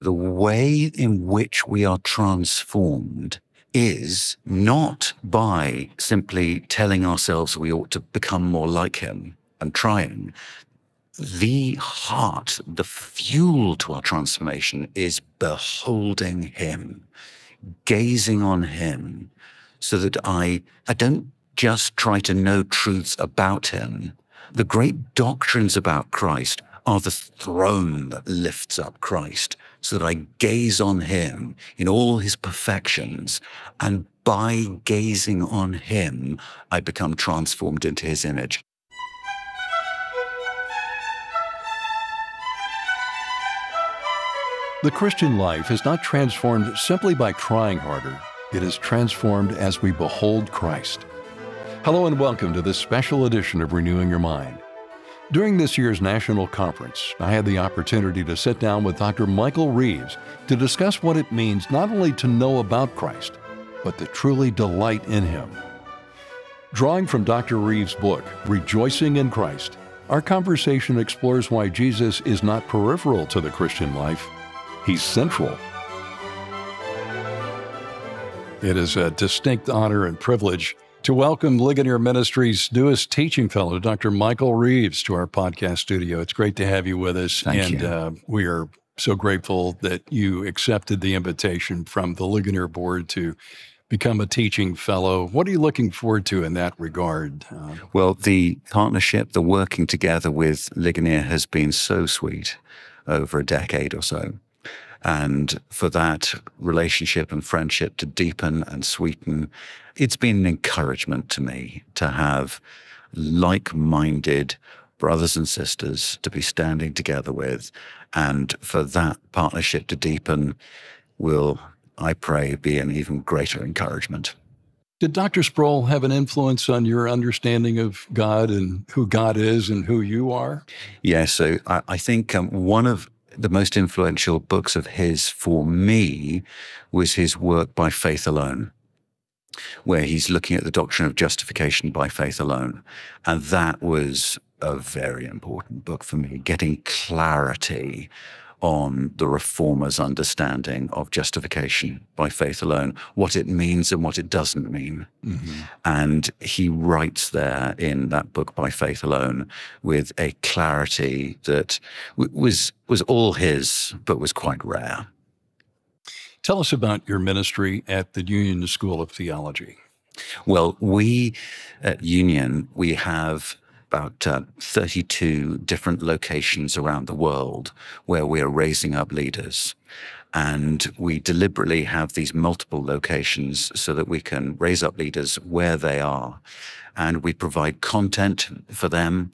the way in which we are transformed is not by simply telling ourselves we ought to become more like him and trying. The heart, the fuel to our transformation is beholding him, gazing on him, so that I don't just try to know truths about him. The great doctrines about Christ are the throne that lifts up Christ, so that I gaze on him in all his perfections, and by gazing on him, I become transformed into his image. The Christian life is not transformed simply by trying harder. It is transformed as we behold Christ. Hello and welcome to this special edition of Renewing Your Mind. During this year's national conference, I had the opportunity to sit down with Dr. Michael Reeves to discuss what it means not only to know about Christ, but to truly delight in him. Drawing from Dr. Reeves' book, Rejoicing in Christ, our conversation explores why Jesus is not peripheral to the Christian life. He's central. It is a distinct honor and privilege to welcome Ligonier Ministries' newest teaching fellow, Dr. Michael Reeves, to our podcast studio. It's great to have you with us. Thank you. We are so grateful that you accepted the invitation from the Ligonier board to become a teaching fellow. What are you looking forward to in that regard? Well, the partnership, the working together with Ligonier has been so sweet over a decade or so. And for that relationship and friendship to deepen and sweeten, it's been an encouragement to me to have like-minded brothers and sisters to be standing together with. And for that partnership to deepen will, I pray, be an even greater encouragement. Did Dr. Sproul have an influence on your understanding of God and who God is and who you are? Yeah, so I think one of the most influential books of his for me was his work By Faith Alone, where he's looking at the doctrine of justification by faith alone. And that was a very important book for me, getting clarity on the Reformer's understanding of justification by faith alone, what it means and what it doesn't mean. Mm-hmm. And he writes there in that book By Faith Alone with a clarity that was all his, but was quite rare. Tell us about your ministry at the Union School of Theology. Well, we at Union, we have about 32 different locations around the world where we are raising up leaders. And we deliberately have these multiple locations so that we can raise up leaders where they are. And we provide content for them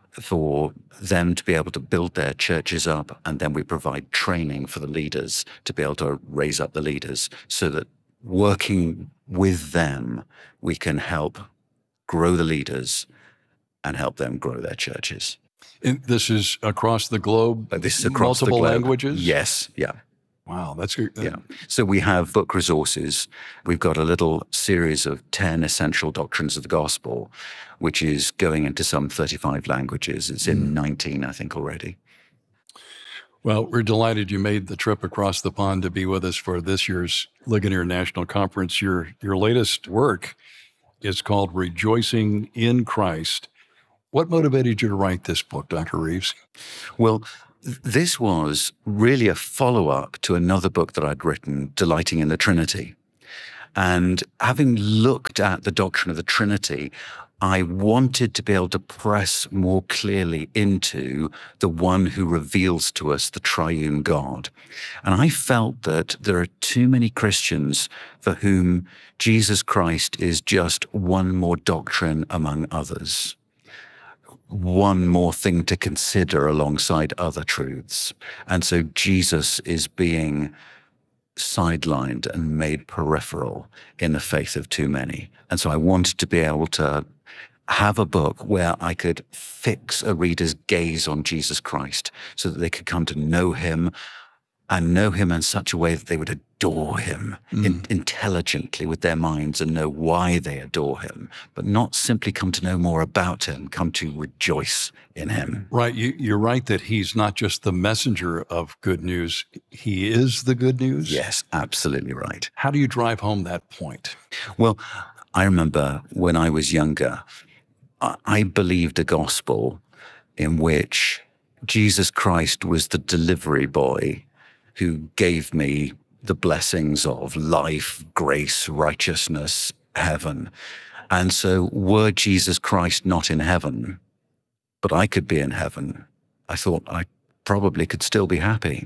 to be able to build their churches up. And then we provide training for the leaders to be able to raise up the leaders so that working with them, we can help grow the leaders and help them grow their churches. And this is across the globe? This is across multiple the globe. Languages? Yes, yeah. Wow, that's good. Yeah. So we have book resources. We've got a little series of 10 essential doctrines of the gospel, which is going into some 35 languages. It's in 19, I think, already. Well, we're delighted you made the trip across the pond to be with us for this year's Ligonier National Conference. Your latest work is called Rejoicing in Christ. What motivated you to write this book, Dr. Reeves? Well, this was really a follow-up to another book that I'd written, Delighting in the Trinity. And having looked at the doctrine of the Trinity, I wanted to be able to press more clearly into the one who reveals to us the triune God. And I felt that there are too many Christians for whom Jesus Christ is just one more doctrine among others, one more thing to consider alongside other truths. And so Jesus is being sidelined and made peripheral in the faith of too many. And so I wanted to be able to have a book where I could fix a reader's gaze on Jesus Christ so that they could come to know him and know him in such a way that they would adore him intelligently with their minds and know why they adore him, but not simply come to know more about him, come to rejoice in him. Right. You're right that he's not just the messenger of good news. He is the good news. Yes, absolutely right. How do you drive home that point? Well, I remember when I was younger, I believed a gospel in which Jesus Christ was the delivery boy who gave me the blessings of life, grace, righteousness, heaven. And so were Jesus Christ not in heaven, but I could be in heaven, I thought I probably could still be happy.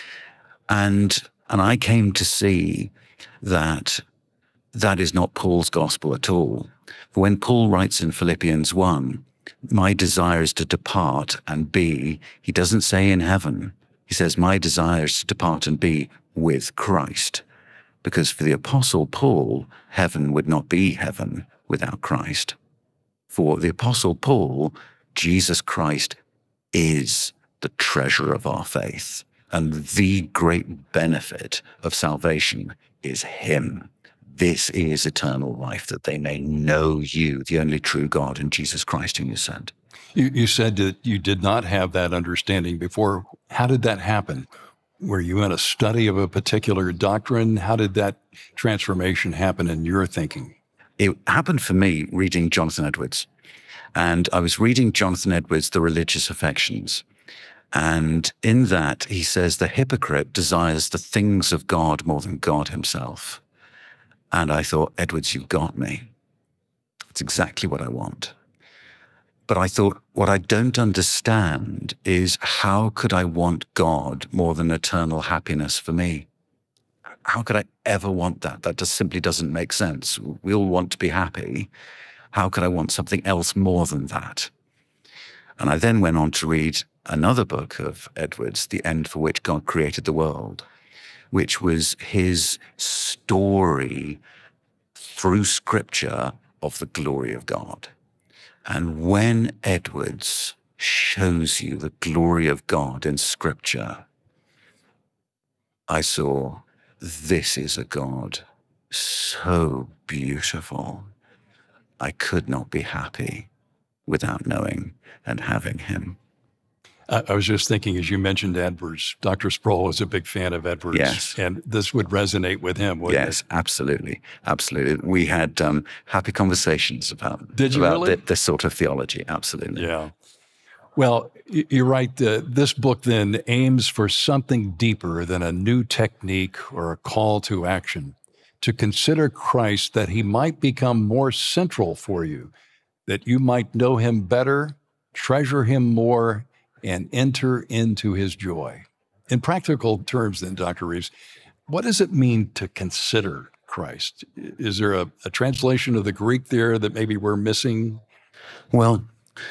And I came to see that that is not Paul's gospel at all. For when Paul writes in Philippians 1, my desire is to depart and be, he doesn't say in heaven. He says, my desire is to depart and be with Christ. Because for the Apostle Paul, heaven would not be heaven without Christ. For the Apostle Paul, Jesus Christ is the treasure of our faith. And the great benefit of salvation is him. This is eternal life, that they may know you, the only true God, and Jesus Christ whom you sent. You said that you did not have that understanding before. How did that happen? Were you in a study of a particular doctrine? How did that transformation happen in your thinking? It happened for me reading Jonathan Edwards. And I was reading Jonathan Edwards' The Religious Affections. And in that, he says, the hypocrite desires the things of God more than God himself. And I thought, Edwards, you've got me. It's exactly what I want. But I thought, what I don't understand is how could I want God more than eternal happiness for me? How could I ever want that? That just simply doesn't make sense. We all want to be happy. How could I want something else more than that? And I then went on to read another book of Edwards, The End for Which God Created the World, which was his story through Scripture of the glory of God. And when Edwards shows you the glory of God in Scripture, I saw this is a God so beautiful. I could not be happy without knowing and having him. I was just thinking, as you mentioned Edwards, Dr. Sproul was a big fan of Edwards. Yes. And this would resonate with him, wouldn't Yes, absolutely. Absolutely. We had happy conversations about, Did you really? This sort of theology. Absolutely. Yeah. Well, you're right. This book then aims for something deeper than a new technique or a call to action, to consider Christ that he might become more central for you, that you might know him better, treasure him more, and enter into his joy. In practical terms then, Dr. Reeves, what does it mean to consider Christ? Is there a translation of the Greek there that maybe we're missing? Well,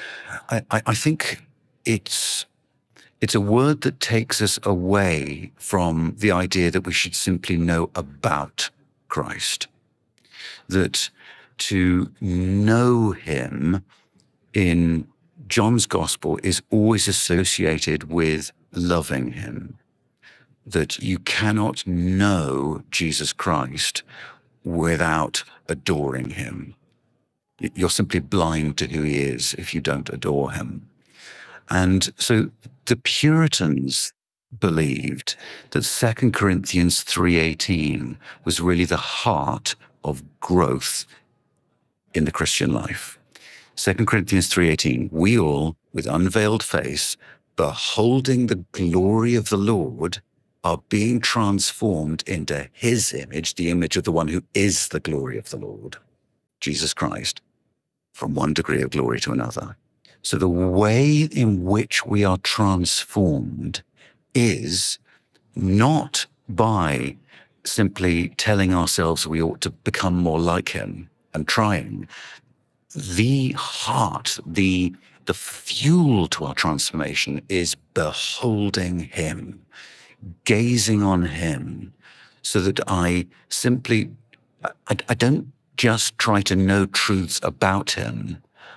I think it's a word that takes us away from the idea that we should simply know about Christ. That to know him in John's gospel is always associated with loving him. That you cannot know Jesus Christ without adoring him. You're simply blind to who he is if you don't adore him. And so the Puritans believed that 2 Corinthians 3:18 was really the heart of growth in the Christian life. 2 Corinthians 3:18, we all, with unveiled face, beholding the glory of the Lord, are being transformed into his image, the image of the one who is the glory of the Lord, Jesus Christ, from one degree of glory to another. So the way in which we are transformed is not by simply telling ourselves we ought to become more like him and trying. The heart, the fuel to our transformation is beholding him, gazing on him, so that I don't just try to know truths about him.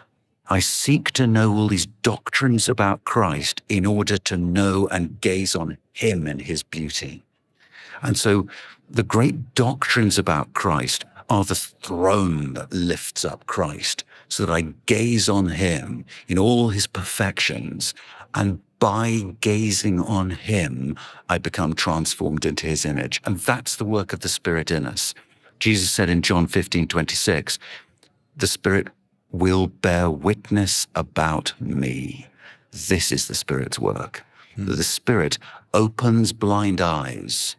I seek to know all these doctrines about Christ in order to know and gaze on him and his beauty. And so the great doctrines about Christ are the throne that lifts up Christ, so that I gaze on him in all his perfections, and by gazing on him, I become transformed into his image. And that's the work of the Spirit in us. Jesus said in John 15:26, the Spirit will bear witness about me. This is the Spirit's work. The Spirit opens blind eyes,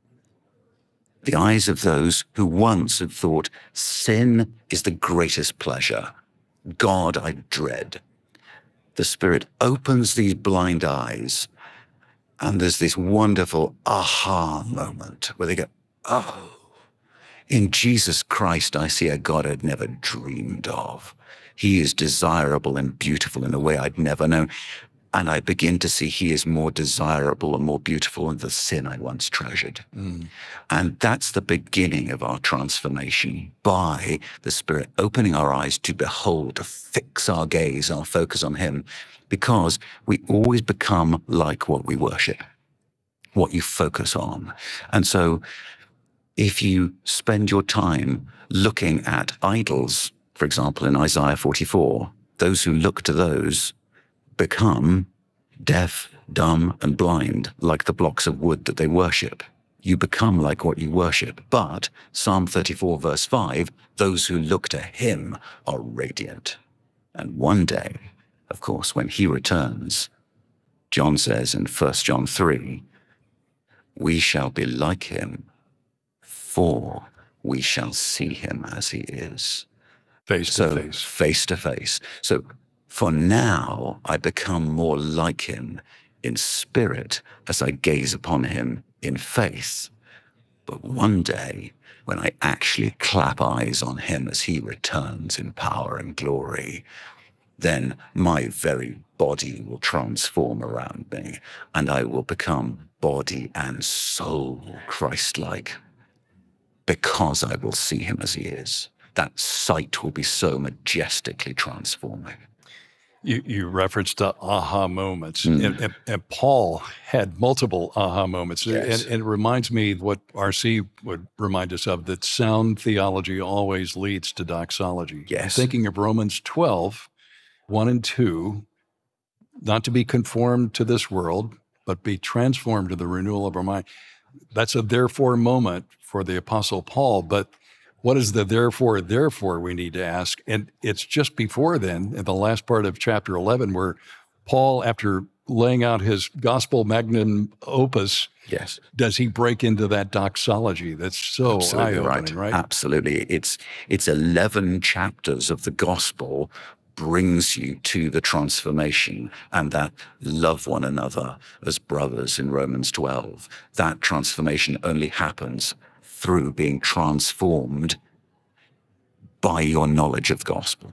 the eyes of those who once had thought sin is the greatest pleasure. God I dread. The Spirit opens these blind eyes, and there's this wonderful aha moment where they go, oh, in Jesus Christ, I see a God I'd never dreamed of. He is desirable and beautiful in a way I'd never known. And I begin to see he is more desirable and more beautiful than the sin I once treasured. And that's the beginning of our transformation, by the Spirit opening our eyes to behold, to fix our gaze, our focus on him, because we always become like what we worship, what you focus on. And so if you spend your time looking at idols, for example, in Isaiah 44, those who look to those become deaf, dumb, and blind, like the blocks of wood that they worship. You become like what you worship. But Psalm 34, verse 5, those who look to him are radiant. And one day, of course, when he returns, John says in 1 John 3, we shall be like him, for we shall see him as he is. Face to face. Face to face. So for now, I become more like him in spirit as I gaze upon him in faith. But one day, when I actually clap eyes on him as he returns in power and glory, then my very body will transform around me, and I will become body and soul Christ-like, because I will see him as he is. That sight will be so majestically transforming. You referenced the aha moments, and Paul had multiple aha moments. Yes. And it reminds me what R.C. would remind us of, that sound theology always leads to doxology. Yes. Thinking of Romans 12, 1 and 2, not to be conformed to this world, but be transformed to the renewal of our mind. That's a therefore moment for the Apostle Paul, but what is the therefore we need to ask? And it's just before then, in the last part of chapter 11, where Paul, after laying out his gospel magnum opus, Yes. does he break into that doxology that's so Absolutely eye-opening, right? Absolutely. It's 11 chapters of the gospel brings you to the transformation, and that love one another as brothers in Romans 12. That transformation only happens through being transformed by your knowledge of the gospel.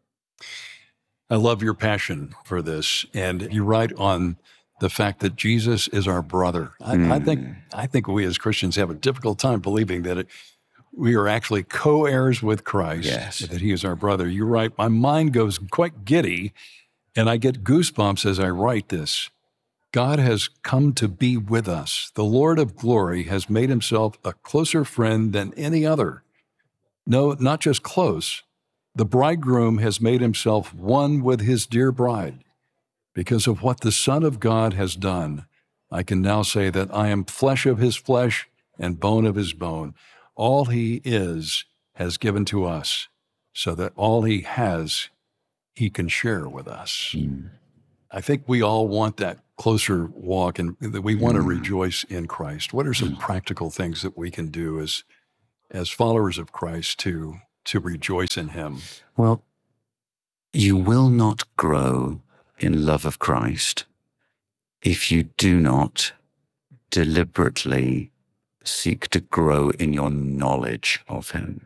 I love your passion for this, and you write on the fact that Jesus is our brother. I think we as Christians have a difficult time believing that we are actually co-heirs with Christ, Yes. that he is our brother. You write, my mind goes quite giddy, and I get goosebumps as I write this. God has come to be with us. The Lord of glory has made himself a closer friend than any other. No, not just close. The bridegroom has made himself one with his dear bride. Because of what the Son of God has done, I can now say that I am flesh of his flesh and bone of his bone. All he is has given to us, so that all he has, he can share with us. I think we all want that closer walk, and that we want to rejoice in Christ. What are some practical things that we can do as followers of Christ to rejoice in him? Well, you will not grow in love of Christ if you do not deliberately seek to grow in your knowledge of him.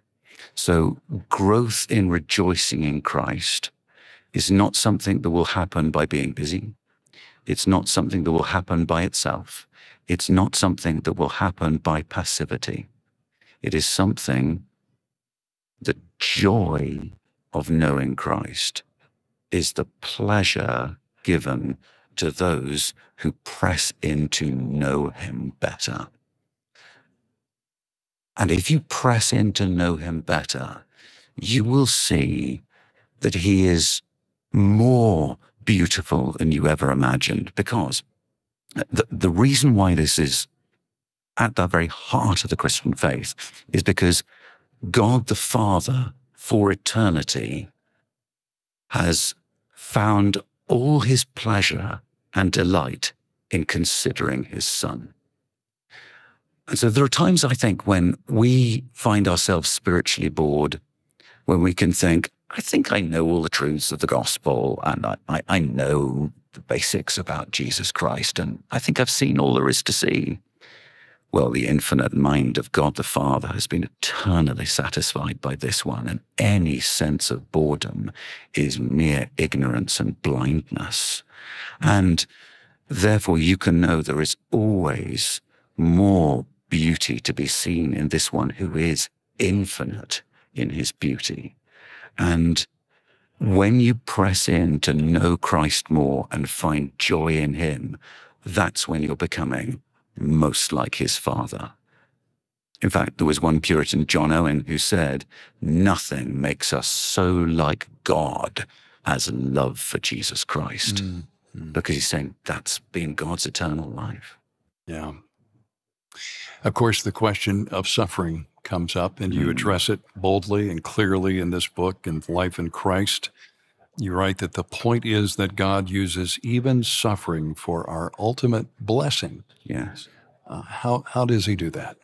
So growth in rejoicing in Christ is not something that will happen by being busy. It's not something that will happen by itself. It's not something that will happen by passivity. It is something, the joy of knowing Christ is the pleasure given to those who press in to know him better. And if you press in to know him better, you will see that he is more beautiful than you ever imagined, because the reason why this is at the very heart of the Christian faith is because God the Father, for eternity, has found all his pleasure and delight in considering his Son. And so there are times, I think, when we find ourselves spiritually bored, when we can think, I think I know all the truths of the gospel, and I know the basics about Jesus Christ, and I think I've seen all there is to see. Well, the infinite mind of God the Father has been eternally satisfied by this one, and any sense of boredom is mere ignorance and blindness. And therefore, you can know there is always more beauty to be seen in this one who is infinite in his beauty. And when you press in to know Christ more and find joy in him, that's when you're becoming most like his Father. In fact, there was one Puritan, John Owen, who said, nothing makes us so like God as love for Jesus Christ. Because he's saying that's been God's eternal life. Yeah. Of course, the question of suffering comes up, and you address it boldly and clearly in this book, in Life in Christ. You write that the point is that God uses even suffering for our ultimate blessing. Yes. How does he do that?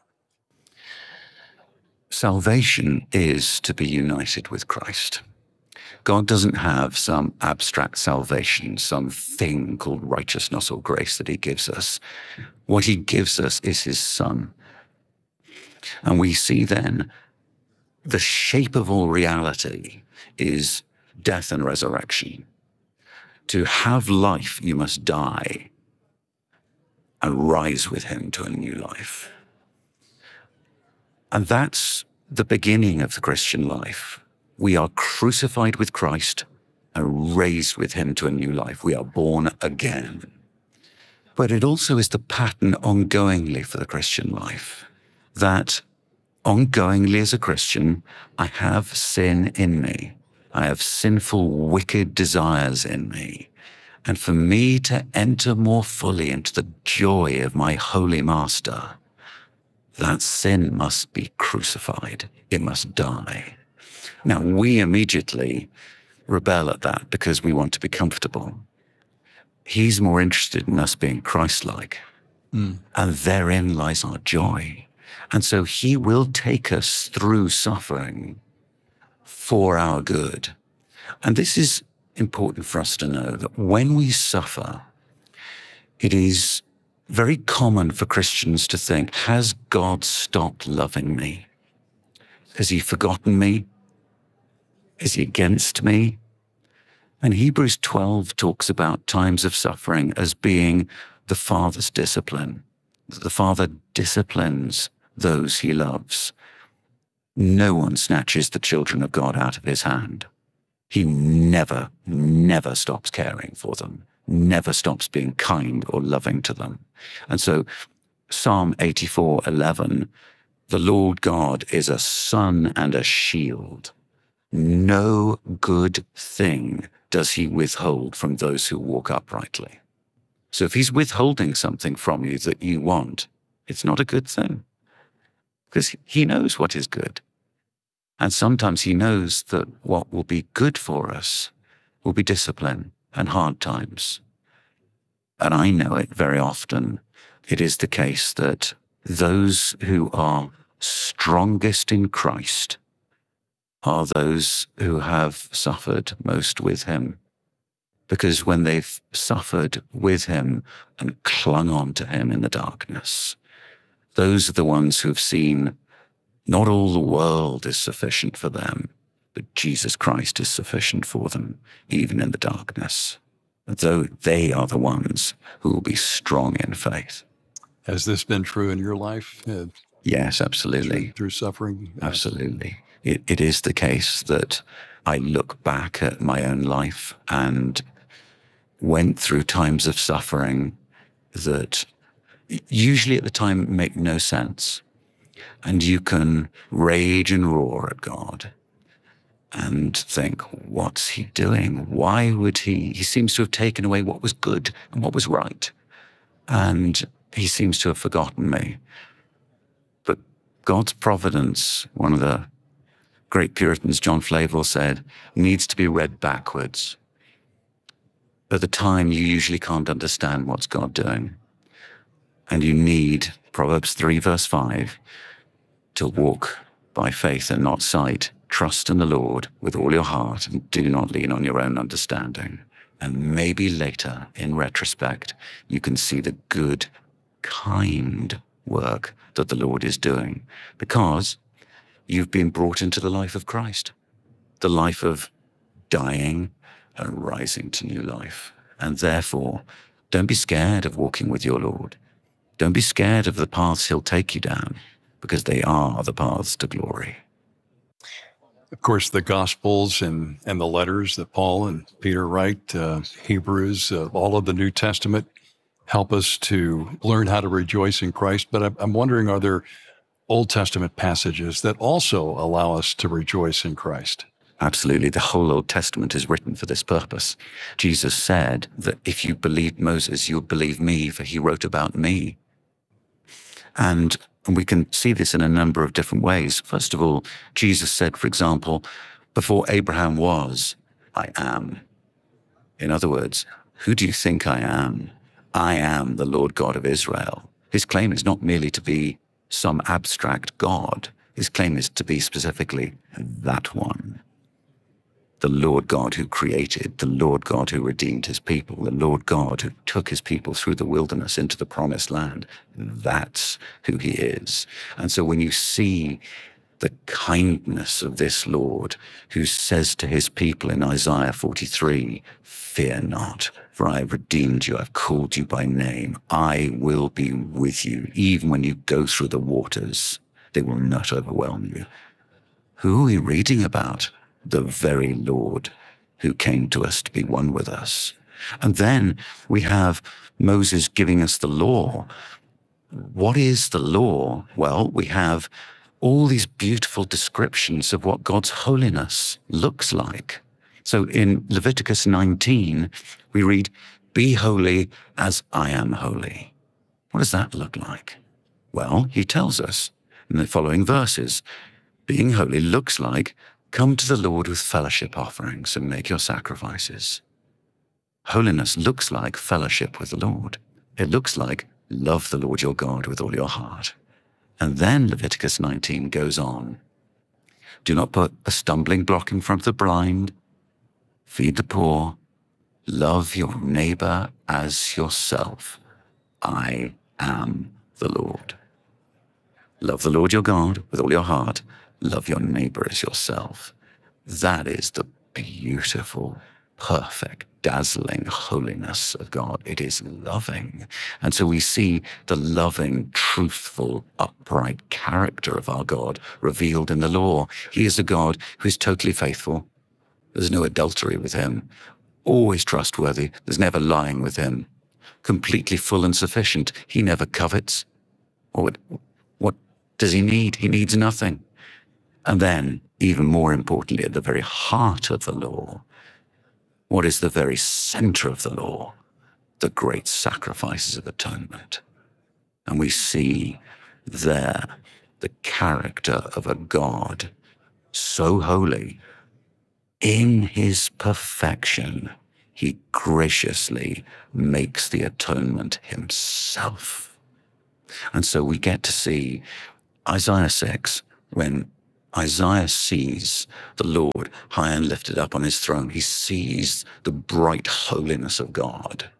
Salvation is to be united with Christ. God doesn't have some abstract salvation, some thing called righteousness or grace that he gives us. What he gives us is his Son. And we see then the shape of all reality is death and resurrection. To have life, you must die and rise with him to a new life. And that's the beginning of the Christian life. We are crucified with Christ and raised with him to a new life. We are born again. But it also is the pattern ongoingly for the Christian life, that ongoingly as a Christian, I have sin in me. I have sinful, wicked desires in me. And for me to enter more fully into the joy of my holy master, that sin must be crucified. It must die. Now, we immediately rebel at that because we want to be comfortable. He's more interested in us being Christ-like. And therein lies our joy. And so he will take us through suffering for our good. And this is important for us to know, that when we suffer, it is very common for Christians to think, has God stopped loving me? Has he forgotten me? Is he against me? And Hebrews 12 talks about times of suffering as being the Father's discipline. The Father disciplines those he loves. No one snatches the children of God out of his hand. He never, never stops caring for them, never stops being kind or loving to them. And so Psalm 84:11, the Lord God is a sun and a shield. No good thing does he withhold from those who walk uprightly. So if he's withholding something from you that you want, it's not a good thing, because he knows what is good. And sometimes he knows that what will be good for us will be discipline and hard times. And I know it very often. It is the case that those who are strongest in Christ are those who have suffered most with him. Because when they've suffered with him and clung on to him in the darkness, those are the ones who have seen not all the world is sufficient for them, but Jesus Christ is sufficient for them, even in the darkness. Though they are the ones who will be strong in faith. Has this been true in your life? Yes, absolutely. Through suffering? Absolutely. It is the case that I look back at my own life and went through times of suffering that usually at the time make no sense. And you can rage and roar at God and think, what's he doing? Why would he? He seems to have taken away what was good and what was right. And he seems to have forgotten me. But God's providence, one of the great Puritans, John Flavel, said, needs to be read backwards. At the time, you usually can't understand what's God doing. And you need Proverbs 3, verse 5, to walk by faith and not sight. Trust in the Lord with all your heart and do not lean on your own understanding. And maybe later, in retrospect, you can see the good, kind work that the Lord is doing, because you've been brought into the life of Christ, the life of dying and rising to new life. And therefore, don't be scared of walking with your Lord. Don't be scared of the paths he'll take you down, because they are the paths to glory. Of course, the Gospels and the letters that Paul and Peter write, Hebrews, all of the New Testament help us to learn how to rejoice in Christ. But I'm wondering, are there Old Testament passages that also allow us to rejoice in Christ? Absolutely. The whole Old Testament is written for this purpose. Jesus said that if you believed Moses, you would believe me, for he wrote about me. And we can see this in a number of different ways. First of all, Jesus said, for example, before Abraham was, I am. In other words, who do you think I am? I am the Lord God of Israel. His claim is not merely to be some abstract God. His claim is to be specifically that one. The Lord God who created, the Lord God who redeemed his people, the Lord God who took his people through the wilderness into the promised land. That's who he is. And so when you see the kindness of this Lord who says to his people in Isaiah 43, fear not, for I have redeemed you, I've called you by name, I will be with you, even when you go through the waters, they will not overwhelm you. Who are we reading about? The very Lord who came to us to be one with us. And then we have Moses giving us the law. What is the law? Well, we have all these beautiful descriptions of what God's holiness looks like. So in Leviticus 19, we read, be holy as I am holy. What does that look like? Well, he tells us in the following verses, being holy looks like come to the Lord with fellowship offerings and make your sacrifices. Holiness looks like fellowship with the Lord. It looks like love the Lord your God with all your heart. And then Leviticus 19 goes on. Do not put a stumbling block in front of the blind. Feed the poor. Love your neighbor as yourself. I am the Lord. Love the Lord your God with all your heart. Love your neighbor as yourself. That is the beautiful, perfect, dazzling holiness of God. It is loving. And so we see the loving, truthful, upright character of our God revealed in the law. He is a God who is totally faithful. There's no adultery with him. Always trustworthy. There's never lying with him. Completely full and sufficient. He never covets. What does he need? He needs nothing. And then, even more importantly, at the very heart of the law, what is the very center of the law? The great sacrifices of atonement. And we see there the character of a God so holy. In his perfection, he graciously makes the atonement himself. And so we get to see Isaiah 6, when Isaiah sees the Lord high and lifted up on his throne. He sees the bright holiness of God.